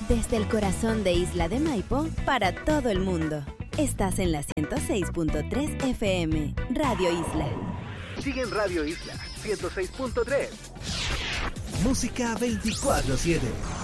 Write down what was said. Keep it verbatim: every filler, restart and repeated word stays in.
Desde el corazón de Isla de Maipo, para todo el mundo. Estás en la ciento seis punto tres F M, Radio Isla. Sigue en Radio Isla, ciento seis punto tres. Música veinticuatro siete.